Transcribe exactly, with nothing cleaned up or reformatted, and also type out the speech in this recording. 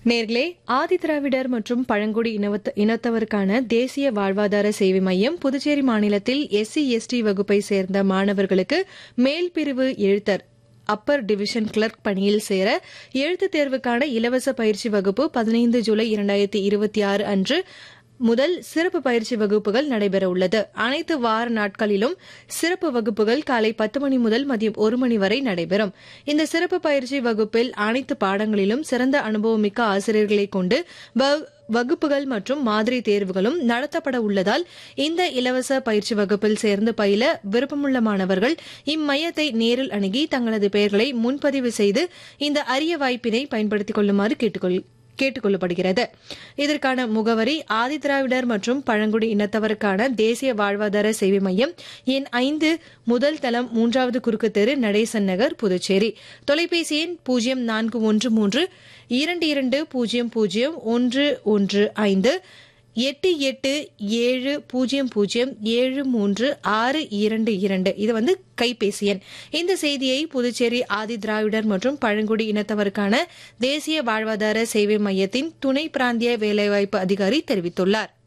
நேர்களே, ஆதிதிராவிடர் மற்றும் பழங்குடி இனத்தவருக்கான தேசிய வாழ்வாதார சேவை மையம் புதுச்சேரி மாநிலத்தில் எஸ்சி எஸ்டி வகுப்பை சேர்ந்த மாணவர்களுக்கு மேல் பிரிவு எழுத்தர் அப்பர் டிவிஷன் கிளர்க் பணியில் சேர எழுத்துத் தேர்வுக்கான இலவச பயிற்சி வகுப்பு பதினைந்து ஜூலை இரண்டாயிரத்தி இருபத்தி ஆறு அன்று முதல் சிறப்பு பயிற்சி வகுப்புகள் நடைபெறவுள்ளது. அனைத்து வார நாட்களிலும் சிறப்பு வகுப்புகள் காலை பத்து மணி முதல் மதியம் ஒரு மணி வரை நடைபெறும். இந்த சிறப்பு பயிற்சி வகுப்பில் அனைத்து பாடங்களிலும் சிறந்த அனுபவமிக்க ஆசிரியர்களை கொண்டு வகுப்புகள் மற்றும் மாதிரி தேர்வுகளும் நடத்தப்பட உள்ளதால் இந்த இலவச பயிற்சி வகுப்பில் சேர்ந்து பயில விருப்பமுள்ள மாணவர்கள் இம்மையத்தை நேரில் அணுகி தங்களது பெயர்களை முன்பதிவு செய்து இந்த அரிய வாய்ப்பினை பயன்படுத்திக் கொள்ளுமாறு கேட்டுக்கொள் கேட்டுக் கொள்ளப்படுகிறது. இதற்கான முகவரி ஆதிதிராவிடர் மற்றும் பழங்குடி இனத்தவருக்கான தேசிய வாழ்வாதார சேவை மையம், எண் ஐந்து, முதல் தளம், மூன்றாவது குறுக்கு தெரு, நடேசன் நகர், புதுச்சேரி. தொலைபேசி எண் பூஜ்ஜியம் நான்கு ஒன்று மூன்று இரண்டு இரண்டு பூஜ்ஜியம் பூஜ்ஜியம் ஒன்று ஒன்று ஐந்து எட்டு எட்டு ஏழு பூஜ்ஜியம் பூஜ்ஜியம் ஏழு மூன்று ஆறு இரண்டு இரண்டு. இது வந்து கைபேசி எண். இந்த செய்தியை புதுச்சேரி ஆதிதிராவிடர் மற்றும் பழங்குடி இனத்தவருக்கான தேசிய வாழ்வாதார சேவை மையத்தின் துணை பிராந்திய வேலைவாய்ப்பு அதிகாரி தெரிவித்துள்ளார்.